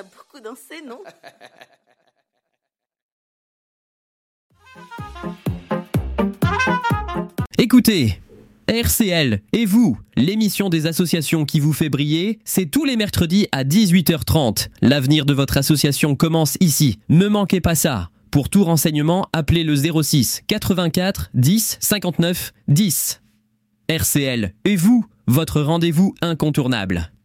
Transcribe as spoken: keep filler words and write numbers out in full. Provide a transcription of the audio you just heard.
a beaucoup dansé, non? Écoutez, R C L et vous, l'émission des associations qui vous fait briller, c'est tous les mercredis à dix-huit heures trente. L'avenir de votre association commence ici. Ne manquez pas ça. Pour tout renseignement, appelez le zéro six quatre-vingt-quatre dix cinquante-neuf dix. R C L et vous, votre rendez-vous incontournable.